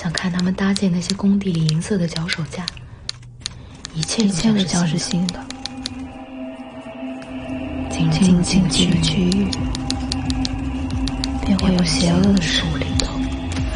想看他们搭建那些工地里银色的脚手架，一切都将是新的。进入禁忌的区域，便会有邪恶的势力。